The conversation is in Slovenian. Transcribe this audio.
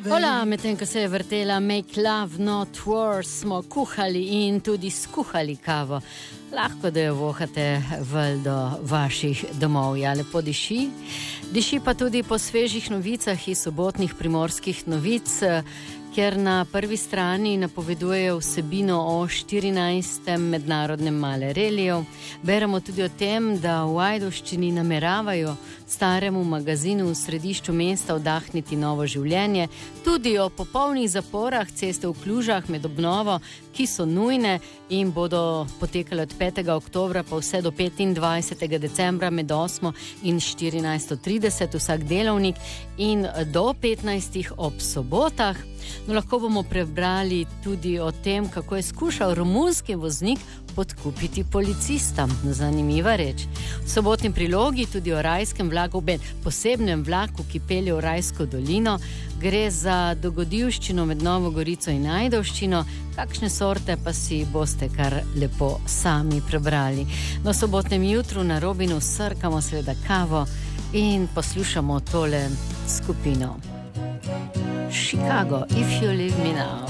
Hola, medtem ko se je vrtela Make Love Not War, smo kuhali in tudi skuhali kavo. Lahko, da jo vohate vel do vaših domov. Ja, lepo diši. Diši pa tudi po svežih novicah iz sobotnih Primorskih novic, kjer na prvi strani napovedujejo vsebino o 14. mednarodnem Malereliju. Beremo tudi o tem, da v Ajdovščini nameravajo staremu magazinu v središču mesta vdahniti novo življenje, tudi o popolnih zaporah ceste v Klužah med obnovo, ki so nujne in bodo potekale od 5. oktobra pa vse do 25. decembra med 8. in 14.30 vsak delovnik in do 15. ob sobotah. No, lahko bomo prebrali tudi o tem, kako je skušal romunski voznik podkupiti policistom. Zanimiva reč. V sobotni prilogi tudi o rajskem vlaku, posebnem vlaku, ki pelje v Rajsko dolino. Gre za dogodivščino med Novo Gorico in Ajdovščino. Kakšne sorte pa si boste kar lepo sami prebrali. Na sobotnem jutru na Robinu srkamo seveda kavo in poslušamo tole skupino. Chicago, If You Leave Me Now.